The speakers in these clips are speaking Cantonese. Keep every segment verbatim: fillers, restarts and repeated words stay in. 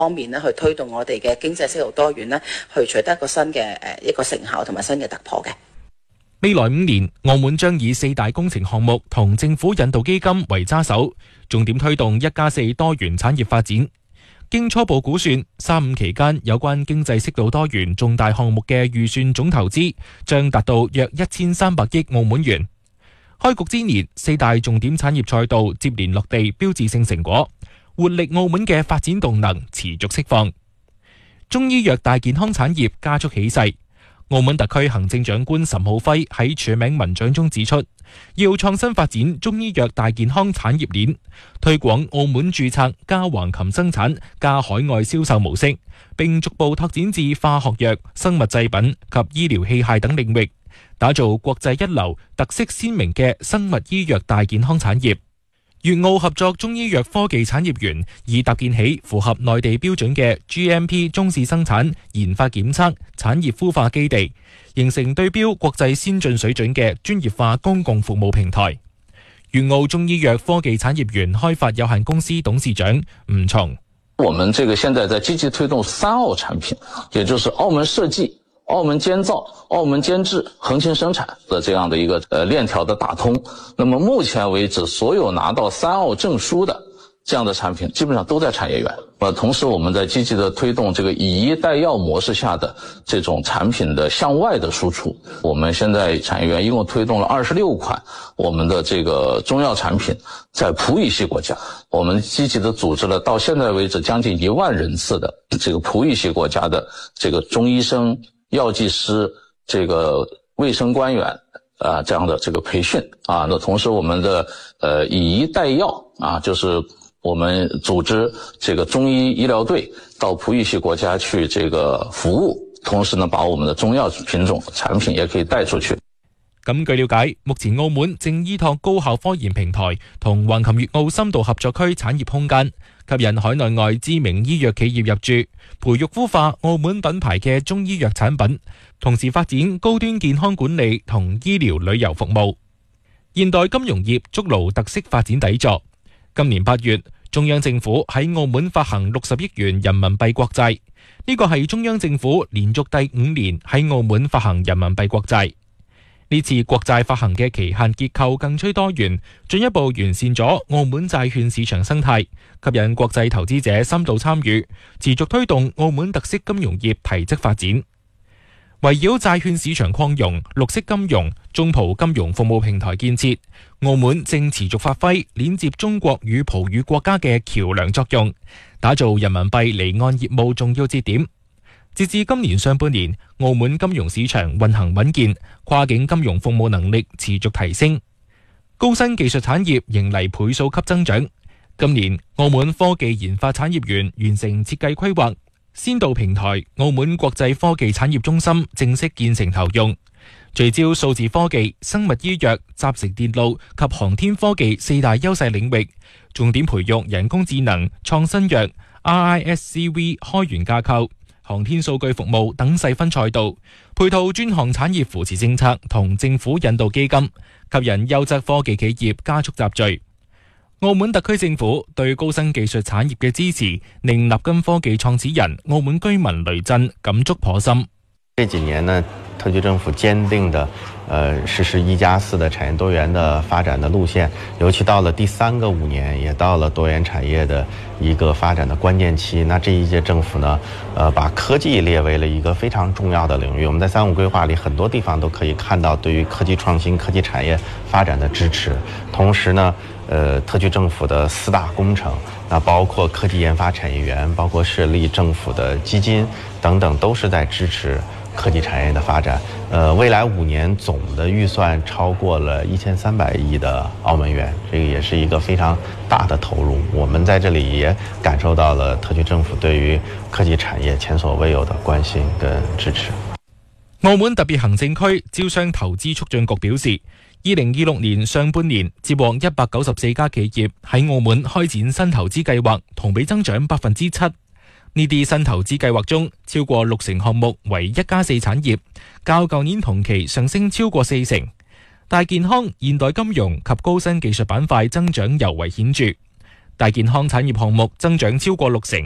方面咧，去推動我哋嘅經濟適度多元咧，去取得一個新嘅誒一個成效同埋新嘅突破嘅。 未來五年，澳門將以四大工程項目同政府引導基金為揸手，重點推動一加四多元產業發展。經初步估算，三五期間有關經濟適度多元重大項目嘅預算總投資將達到約一千三百億澳門元。開局之年，四大重點產業賽道接連落地標誌性成果，活力澳門嘅發展動能持續釋放。中醫藥大健康產業加速起勢。澳門特區行政長官岑浩輝喺署名文章中指出，要創新發展中醫藥大健康產業鏈，推廣澳門註冊加橫琴生產加海外銷售模式，並逐步拓展至化學藥、生物製品及醫療器械等領域，打造國際一流、特色鮮明嘅生物醫藥大健康產業。粵澳合作中醫藥科技產業園已搭建起符合內地標準嘅 G M P 中試生產、研發檢測、產業孵化基地，形成對標國際先進水準嘅專業化公共服務平台。粵澳中醫藥科技產業園開發有限公司董事長吳松： 我們這個現在在積極推動三澳產品，也就是澳門設計、澳門監造、澳門監製、橫琴生產的這樣的一個呃鏈條的打通。那麼目前為止，所有拿到三澳證書的這樣的產品，基本上都在產業園。呃，同時我們在積極的推動這個以醫帶藥模式下的這種產品的向外的輸出。我們現在產業園一共推動了二十六款我們的這個中藥產品，在葡語系國家，我們積極的組織了到現在為止將近一萬人次的這個葡語系國家的這個中醫生、藥劑師、這個衛生官員啊，這樣的這個培訓啊，那同時我們的呃以醫帶藥啊，就是我們組織這個中醫醫療隊到葡語系國家去這個服務，同時呢，把我們的中藥品種產品也可以帶出去。 咁據了解，目前澳門正依託高校科研平台同橫琴粵澳深度合作區產業空間，吸引海內外知名醫藥企業入駐，培育孵化澳門品牌嘅中醫藥產品，同時發展高端健康管理同醫療旅遊服務。現代金融業築牢特色發展底座。今年八月，中央政府喺澳門發行六十億元人民幣國債，呢個係中央政府連續第五年喺澳門發行人民幣國債。呢次國債發行嘅期限結構更趨多元，進一步完善咗澳門債券市場生態，吸引國際投資者深度參與，持續推動澳門特色金融業提質發展。圍繞債券市場擴容、綠色金融、中葡金融服務平台建設，澳門正持續發揮連接中國與葡語國家嘅橋梁作用，打造人民幣離岸業務重要節點。截至今年上半年，澳門金融市場運行穩健，跨境金融服務能力持續提升，高新技術產業迎嚟倍數級增長。今年，澳門科技研發產業園完成設計規劃，先導平台澳門國際科技產業中心正式建成投用，聚焦數字科技、生物醫藥、集成電路及航天科技四大優勢領域，重點培育人工智能、創新藥、R I S C V 開源架構、航天數據服務等細分賽道，配套專項產業扶持政策同政府引導基金，吸引優質科技企業加速集聚。澳門特區政府對高新技術產業嘅支持，令立金科技創始人澳門居民雷震感觸頗深。 這幾年呢，特區政府堅定的呃實施一加四的產業多元的發展的路線，尤其到了第三個五年，也到了多元產業的一個發展的關鍵期。那這一屆政府呢，呃把科技列為了一個非常重要的領域。我們在三五規劃裏很多地方都可以看到對於科技創新、科技產業發展的支持。同時呢，呃特區政府的四大工程，那包括科技研發產業園，包括設立政府的基金等等，都是在支持科技產業的發展。呃，未來五年總的預算超過了一千三百億的澳門元，這個也是一個非常大的投入。我們在這裏也感受到了特區政府對於科技產業前所未有的關心跟支持。 澳門特別行政區招商投資促進局表示，二零二六年上半年接獲一百九十四家企業喺澳門開展新投資計劃，同比增長百分之七。呢啲新投資計劃中，超過六成項目為一加四產業，較舊年同期上升超過四成。大健康、現代金融及高新技術板塊增長尤為顯著，大健康產業項目增長超過六成，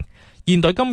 現代金